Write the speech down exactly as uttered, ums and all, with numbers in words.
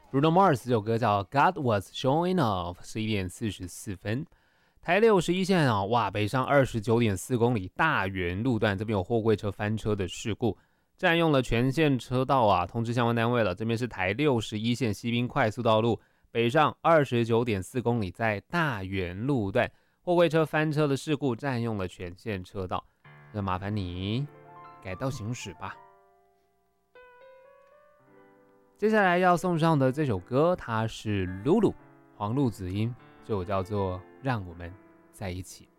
Bruno Mars 这首歌叫 God Was Showing Off， 十一点四十四分。台六十一线啊，哇，北上二十九点四公里大园路段，这边有货柜车翻车的事故，占用了全线车道啊，通知相关单位了。这边是台六十一线西滨快速道路，北上二十九点四公里，在大园路段，货柜车翻车的事故占用了全线车道，那麻烦你改道行驶吧。接下来要送上的这首歌，它是露露黄路子音，这首叫做《让我们在一起》。